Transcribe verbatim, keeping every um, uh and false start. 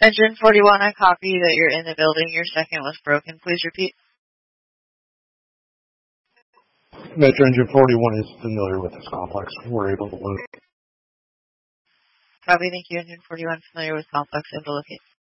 Engine forty-one, I copy that you're in the building. Your second was broken. Please repeat. Metro Engine forty-one is familiar with this complex. We're able to locate. Copy, thank you. Engine forty-one, familiar with complex, able to locate.